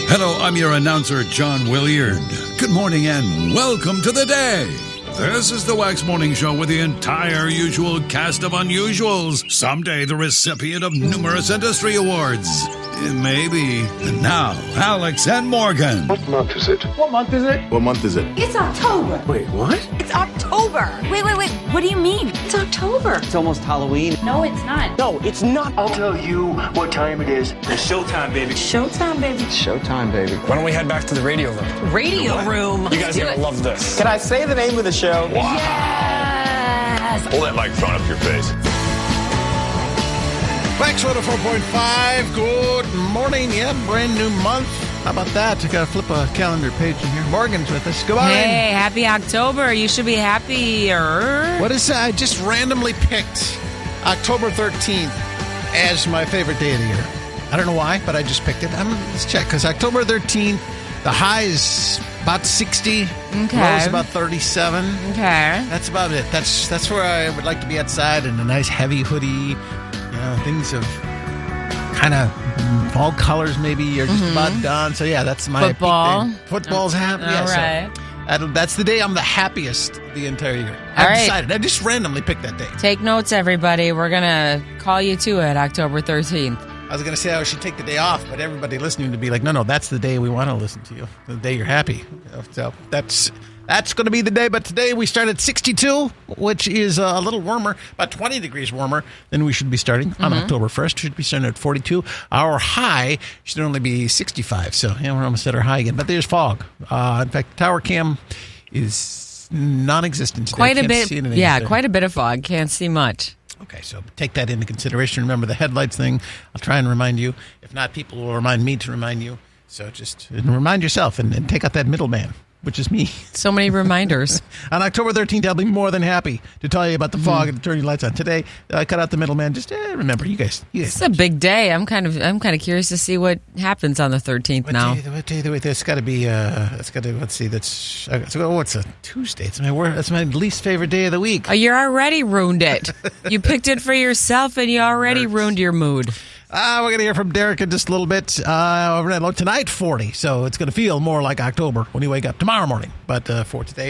Hello, I'm your announcer, John Williard. Good morning and welcome to the day. This is the Wax Morning Show with the entire usual cast of unusuals. Someday the recipient of numerous industry awards. Maybe. And now, Alex and Morgan. What month is it? What month is it? What month is it? It's October. Wait, what? It's October. Wait. What do you mean? It's October. It's almost Halloween. No, it's not. No, it's not. I'll tell you what time it is. It's showtime, baby. Showtime, baby. Showtime, baby. Why don't we head back to the radio room? Radio room. You guys are going to love this. Can I say the name of the show? Yes. Hold that microphone up to your face. Wax 104.5, good morning. Yeah, brand new month. How about that? I got to flip a calendar page in here. Morgan's with us. Good morning. Hey, happy October. You should be happier. What is that? I just randomly picked October 13th as my favorite day of the year. I don't know why, but I just picked it. Let's check, because October 13th, the high is about 60. Okay. Low is about 37. Okay. That's about it. That's where I would like to be outside in a nice heavy hoodie. Things of kind of fall colors maybe are just about done. So, yeah, that's my Football. peak day. Football's happening. All Yeah, right. so that's the day I'm the happiest the entire year. All I've right. decided. I just randomly picked that day. Take notes, everybody. We're going to call you to it October 13th. I was going to say I should take the day off, but everybody listening to be like, no, that's the day we want to listen to you. The day you're happy. So that's going to be the day. But today we start at 62, which is a little warmer, about 20 degrees warmer than we should be starting on October 1st. We should be starting at 42. Our high should only be 65. So we're almost at our high again. But there's fog. In fact, the tower cam is non-existent today. Quite a Can't bit. see anything Yeah, there. quite a bit of fog. Can't see much. Okay, so take that into consideration. Remember the headlights thing. I'll try and remind you. If not, people will remind me to remind you. So just remind yourself and take out that middleman, which is me. So many reminders. On October 13th, I'll be more than happy to tell you about the fog and to turn your lights on. Today, cut out the middleman. Just remember, you guys. It's a big day. I'm kind of curious to see what happens on the 13th now. What day? That's got to be. That's got to. Let's see. That's. What's a Tuesday? That's my least favorite day of the week. Oh, you already ruined it. You picked it for yourself, and you already ruined your mood. We're going to hear from Derek in just a little bit. Tonight, 40, so it's going to feel more like October when you wake up tomorrow morning. But for today,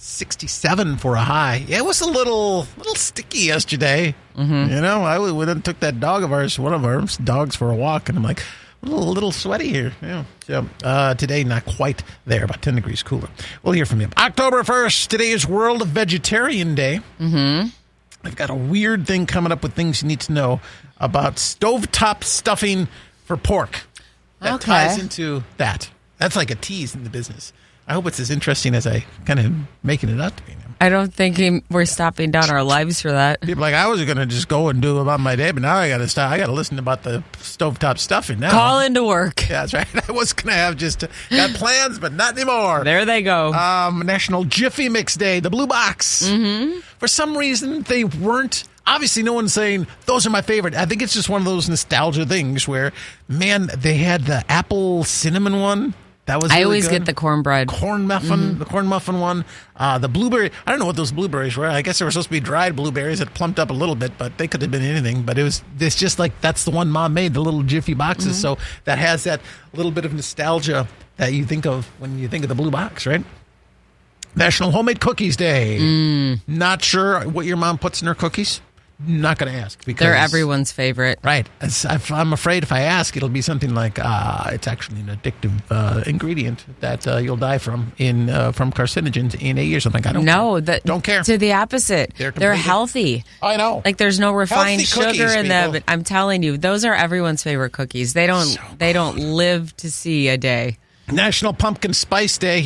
67 for a high. Yeah, it was a little sticky yesterday. Mm-hmm. I went and took that dog of ours, one of our dogs, for a walk, and I'm like, a little sweaty here. Yeah. So today, not quite there, about 10 degrees cooler. We'll hear from you. October 1st, today is World Vegetarian Day. Mm-hmm. I've got a weird thing coming up with things you need to know about stovetop stuffing for pork. That ties into that. That's like a tease in the business. I hope it's as interesting as I kind of making it out to be. I don't think we're stopping down our lives for that. People are like, I was going to just go and do about my day, but now I got to stop. I got to listen about the stovetop stuffing now. Call into work. Yeah, that's right. I was going to have got plans, but not anymore. There they go. National Jiffy Mix Day, the blue box. Mm-hmm. For some reason, they weren't. Obviously, no one's saying, those are my favorite. I think it's just one of those nostalgia things where, man, they had the apple cinnamon one. That was really I always good. get the cornbread. Corn muffin, the corn muffin one. The blueberry, I don't know what those blueberries were. I guess they were supposed to be dried blueberries that plumped up a little bit, but they could have been anything. But it's just like, that's the one Mom made, the little Jiffy boxes. So that has that little bit of nostalgia that you think of when you think of the blue box, right? National Homemade Cookies Day. Not sure what your mom puts in her cookies. Not going to ask because They're everyone's favorite. Right. I'm afraid if I ask, it'll be something like it's actually an addictive ingredient that you'll die from carcinogens in 8 years. I'm like, don't care. To the opposite. They're healthy. I know. Like there's no refined Healthy cookies, sugar in them. people. But I'm telling you, those are everyone's favorite cookies. They don't live to see a day. National Pumpkin Spice Day.